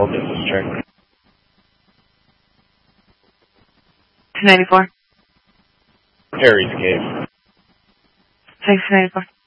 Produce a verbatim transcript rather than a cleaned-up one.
travel business check. two ninety-four. Harry's case. Thanks, two ninety-four.